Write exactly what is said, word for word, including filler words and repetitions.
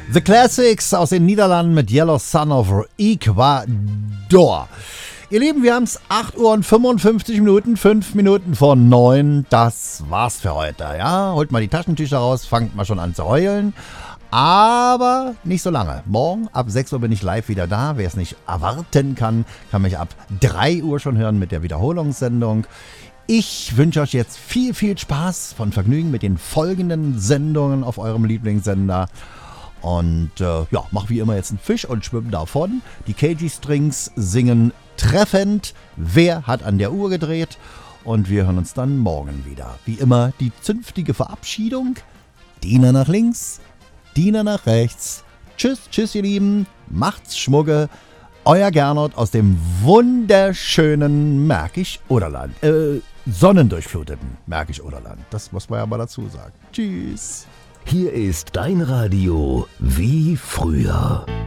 The Classics aus den Niederlanden mit Yellow Sun of Ecuador. Ihr Lieben, wir haben es acht Uhr und fünfundfünfzig Minuten, fünf Minuten vor neun. Das war's für heute. Ja, holt mal die Taschentücher raus, fangt mal schon an zu heulen. Aber nicht so lange. Morgen ab sechs Uhr bin ich live wieder da. Wer es nicht erwarten kann, kann mich ab drei Uhr schon hören mit der Wiederholungssendung. Ich wünsche euch jetzt viel, viel Spaß von Vergnügen mit den folgenden Sendungen auf eurem Lieblingssender. Und äh, ja, mach wie immer jetzt einen Fisch und schwimm davon. Die K G-Strings singen treffend. Wer hat an der Uhr gedreht? Und wir hören uns dann morgen wieder. Wie immer die zünftige Verabschiedung. Diener nach links, Diener nach rechts. Tschüss, tschüss ihr Lieben. Macht's Schmucke. Euer Gernot aus dem wunderschönen Märkisch-Oderland. Äh, sonnendurchfluteten Märkisch-Oderland. Das muss man ja mal dazu sagen. Tschüss. Hier ist dein Radio wie früher.